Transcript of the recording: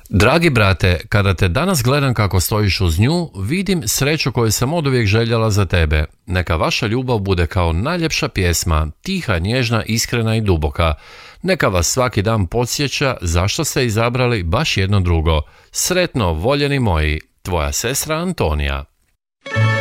Dragi brate, kada te danas gledam kako stojiš uz nju, vidim sreću koju sam oduvijek željela za tebe. Neka vaša ljubav bude kao najljepša pjesma, tiha, nježna, iskrena i duboka. Neka vas svaki dan podsjeća zašto ste izabrali baš jedno drugo. Sretno, voljeni moji, tvoja sestra Antonija.